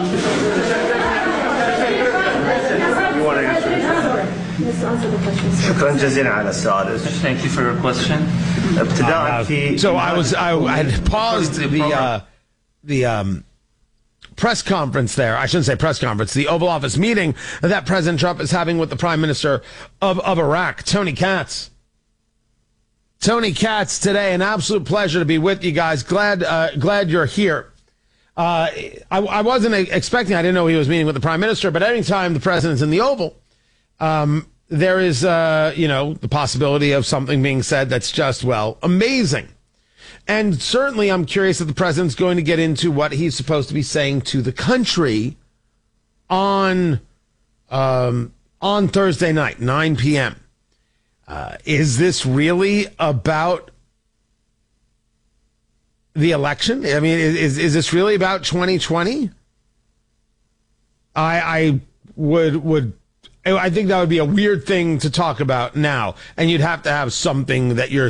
شكرا جزيلا على السؤال. Thank you for your question. ابتداء في So I had paused the press conference there. I shouldn't say press conference, the Oval Office meeting that President Trump is having with the Prime Minister of Iraq, Tony Katz. Tony Katz today, an absolute pleasure to be with you guys. Glad you're here. I wasn't expecting, I didn't know he was meeting with the Prime Minister, but anytime the President's in the Oval, there is, the possibility of something being said that's just, well, amazing. And certainly I'm curious if the President's going to get into what he's supposed to be saying to the country on Thursday night, 9 p.m. Is this really about the election? I mean, is this really about 2020? I think that would be a weird thing to talk about now, and you'd have to have something that you're